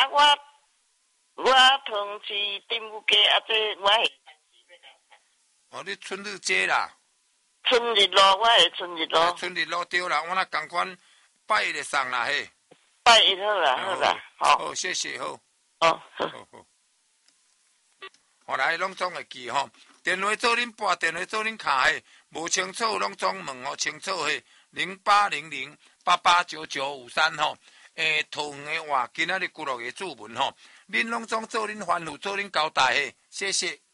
我同是丁武家，这我会。 哦，你春日街啦。 春日路，我会春日路。 春日路对啦，我那同款拜一就送啦嘿。 拜一好啦，好啦， 好，谢谢好。 好。 后来拢总会记吼，电话做恁拨，电话做恁卡嘿，无清楚拢总问吼清楚嘿，0800889953吼。桃园的话，今仔日几落个注文吼，恁拢总做恁吩咐，做恁交代嘿，谢谢。